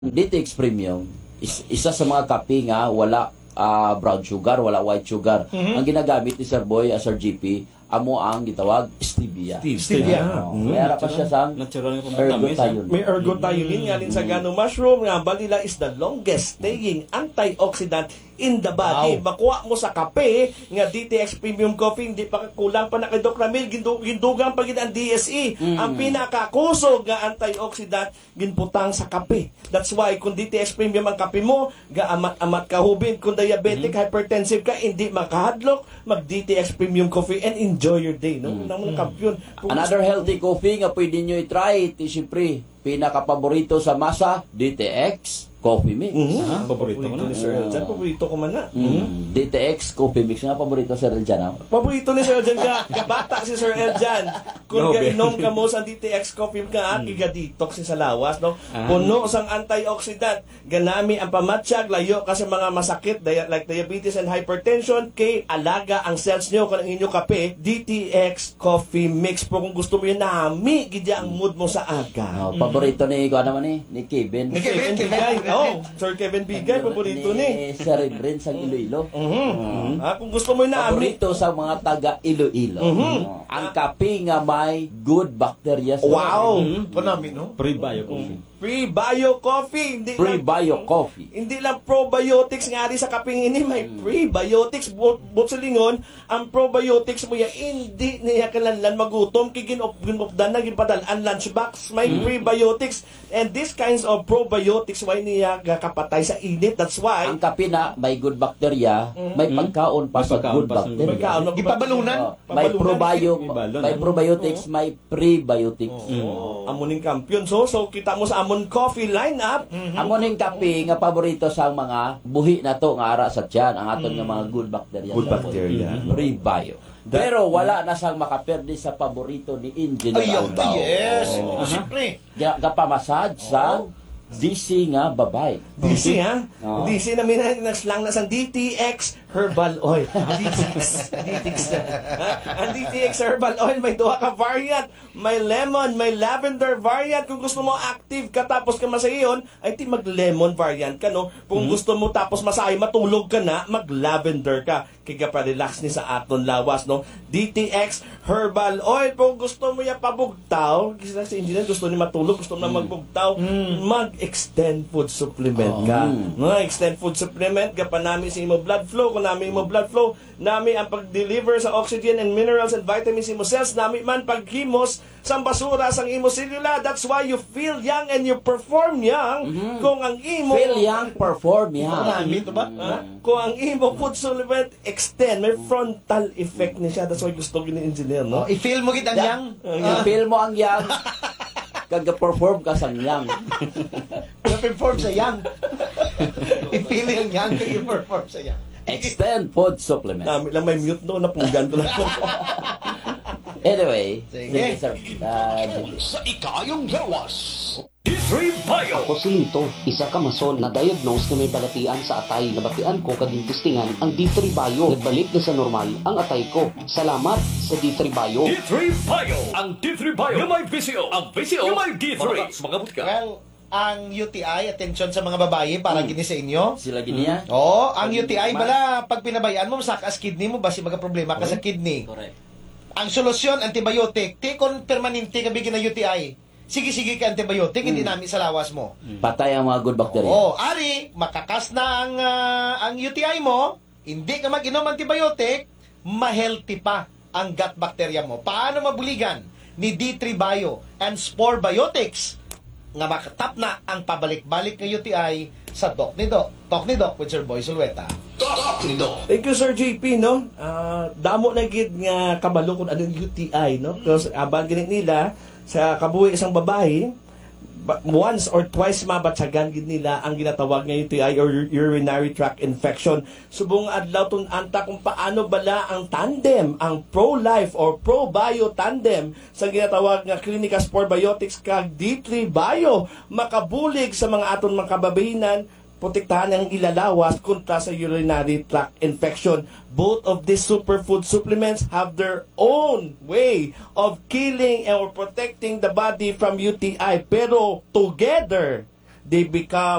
DTX Premium, isa sa mga kape nga wala brown sugar, wala white sugar. Ang ginagamit ni Sir Boy, Sir GP, amo ang gitawag stevia. Stevia. Kaya pa siya sang natural yung ergothioneine. May ergothioneine nga rin sa ganong mushroom nga vanilla is the longest staying antioxidant in the body. Makuha mo sa kape nga DTX Premium Coffee, hindi pa kulang pa na kay Doc Ramil, gindugang pa gid ang DSE. Ang pinakakusog nga antioxidant ginputang sa kape. That's why kung DTX Premium ang kape mo, gaamat-amat ka hubin. Kung diabetic, hypertensive ka, hindi makahadlok, mag DTX Premium Coffee and enjoy your day. No? Kampiyon. Another healthy coffee nga pwede nyo i-try, siyempre, pinaka-paborito sa masa, DTX Coffee Mix. Paborito ko ni Sir Eljan. Paborito ko man na. DTX Coffee Mix nga paborito Sir Eljan. Paborito ni Sir Eljan ka. Kabata si Sir Eljan. Kung inom ka mo sa DTX Coffee ka, kiga-detox si sa lawas. No? Puno sang antioxidant. Ganami ang pamatsyag, layo kasi mga masakit like diabetes and hypertension. Kay alaga ang cells nyo kung ang inyo kape, DTX Coffee Mix. Pero kung gusto mo yun, nami, gidya ang mood mo sa aga. Paborito ni Kevin. Ni Kevin Bigay. Sir Kevin Bigay, paborito ni Sir Ebren sa Iloilo. Kung gusto mo na paborito sa mga taga Iloilo. Ang kape nga may good bacteria sa Panami, no? Pre-bio coffee. Pre-bio coffee. Pre-bio coffee. Hindi lang probiotics nga rin sa kaping ini, may prebiotics. Butsalingon, ang probiotics mo yan, hindi niya kalanlan magutom, ginupdan na, ginpadalaan lunchbox, may prebiotics. And these kinds of probiotics, may niya kapatay sa init. That's why, ang kape na may good bacteria, may pagkaon pa sa good bacteria. Ipabalunan. May probiotics, may prebiotics. Amuning kampiyon. So kita mo sa Amon Coffee lineup. Amuning kape nga paborito sa mga buhi na to nga ara sa tiyan, ang aton nga mga good bacteria. Good bacteria. Prebio. Pero wala na sang makaperde sa paborito ni Engineer Albao. Yes. Siyempre. Gapamasad sa DC nga babay. DC ha? DC na minaslang na sa DTX Herbal Oil. DTX. Ang DTX Herbal Oil may duha ka variant. May lemon, may lavender variant. Kung gusto mo active ka tapos ka masayon, ay ti mag-lemon variant ka, no? Kung gusto mo tapos masahay, matulog ka na, mag-lavender ka. Kaya pa-relax ni sa aton lawas, no? DTX Herbal Oil. Kung gusto mo yung pabugtaw, kasi si engineer gusto ni matulog, gusto mo na magbugtaw, mag-extend food supplement ka. Extend food supplement, ka pa namin sa imo blood flow. Kung namin imo blood flow, namin ang pag-deliver sa oxygen and minerals and vitamins sa imo cells, namin man paghimos sa basura sa imo selula. That's why you feel young and you perform young. Kung ang imo feel young, perform young. Kung ang imo food supplement extend, may frontal effect ni siya. That's why gusto ni engineer, no? I-feel mo kitang young. I-feel mo ang young. Kag-perform ka sang young. Perform sa young. I-feel yung young, i-perform sa young. Extend food supplement. Lang may mute no, napugan ko lang. Anyway, sige sir. Sa ikayong lawas. Ako si Lito, isa ka mason na diagnose na may balatian sa atay. Nabatian ko kaging testingan ang D3 Bio. Nagbalik na sa normal ang atay ko. Salamat sa D3 Bio. D3 Bio. Ang D3 Bio na may VCO. Ang VCO na may D3. Sumagot ka. Well, ang UTI, attention sa mga babae, para gini sa inyo. Sila giniya? Oo, ang UTI, bala, pag pinabayaan mo, masakas kidney mo, basi mga problema ka sa kidney. Correct. Ang solusyon, antibiotic. Tikon permanente ka bigyan ng UTI. Sige ka antibiotic, hindi namin sa lawas mo. Patay ang mga good bacteria. Oo, ari, makakas na ang UTI mo, hindi ka mag-inom antibiotic, ma-healthy pa ang gut bacteria mo. Paano mabuligan ni D3 Bio and Spore Biotics nga makatap na ang pabalik-balik ng UTI sa Doc ni Doc. Talk ni Doc with Sir Boy Sulweta. Talk ni Doc. Thank you, Sir JP, no? Damo na gid nga kabalo kung anong UTI, no? Because abang ginit nila sa kabuhi isang babae, once or twice mabatsagan gid nila ang ginatawag nga UTI or urinary tract infection. Subong adlaw tun anta kung paano bala ang tandem, ang pro-life or pro-bio tandem sa ginatawag nga Clinica Spore Biotics kag D3 Bio makabulig sa mga aton mga kababayenan, protektahan ang ilalawas kontra sa urinary tract infection. Both of these superfood supplements have their own way of killing or protecting the body from UTI. Pero together, they become